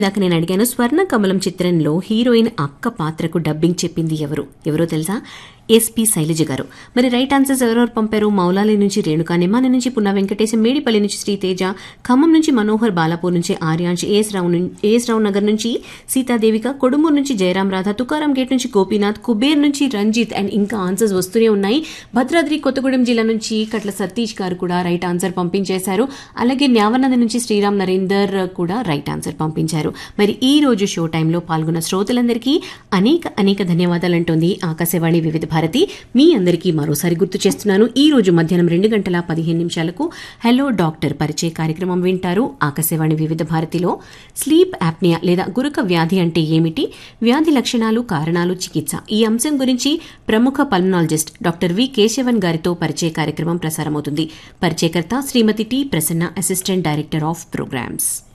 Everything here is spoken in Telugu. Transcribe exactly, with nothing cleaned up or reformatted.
ఇందాక నేను అడిగాను, స్వర్ణ కమలం చిత్రంలో హీరోయిన్ అక్క పాత్రకు డబ్బింగ్ చెప్పింది ఎవరు ఎవరో తెలుసా? ఎస్పీ శైలజ గారు. మరి రైట్ ఆన్సర్స్ ఎవరెవరు పంపారు? మౌలాలి నుంచి రేణుకా, నిమాని నుంచి పున్న వెంకటేశం, మేడిపల్లి నుంచి శ్రీతేజ, ఖమ్మం నుంచి మనోహర్, బాలాపూర్ నుంచి ఆర్యాంష్, ఏఎస్ రావు ఏఎస్ రావు నగర్ నుంచి సీతాదేవిక, కొడుమూరు నుంచి జయరాం రాధ, తుకారాం గేట్ నుంచి గోపీనాథ్, కుబేర్ నుంచి రంజిత్. అండ్ ఇంకా ఆన్సర్స్ వస్తూనే ఉన్నాయి. భద్రాద్రి కొత్తగూడెం జిల్లా నుంచి కట్ల సతీష్ గారు కూడా రైట్ ఆన్సర్ పంపించేశారు. అలాగే న్యావనంద నుంచి శ్రీరామ్ నరేందర్ కూడా రైట్ ఆన్సర్ పంపించారు. మరి ఈ రోజు షో టైంలో పాల్గొన్న శ్రోతలందరికీ అనేక అనేక ధన్యవాదాలు అంటోంది ఆకాశవాణి వివిధ భారతి. మీ అందరికీ మరోసారి గుర్తు చేస్తున్నాను, ఈ రోజు మధ్యాహ్నం రెండు గంటల పదిహేను నిమిషాలకు హలో డాక్టర్ పరిచయ కార్యక్రమం వింటారు ఆకాశవాణి వివిధ భారతిలో. స్లీప్ యాప్నియా లేదా గురక వ్యాధి అంటే ఏమిటి, వ్యాధి లక్షణాలు, కారణాలు, చికిత్స, ఈ అంశం గురించి ప్రముఖ పల్మనాలజిస్ట్ డాక్టర్ వి కేశవన్ గారితో పరిచయ కార్యక్రమం ప్రసారమవుతుంది. పరిచయకర్త శ్రీమతి T Prasanna, assistant director of programmes.